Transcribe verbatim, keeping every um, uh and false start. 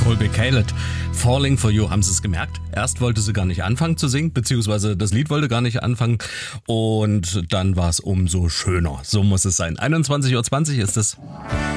Colby Caleb, Falling for You, haben Sie es gemerkt? Erst wollte sie gar nicht anfangen zu singen, beziehungsweise das Lied wollte gar nicht anfangen und dann war es umso schöner. So muss es sein. einundzwanzig Uhr zwanzig ist es.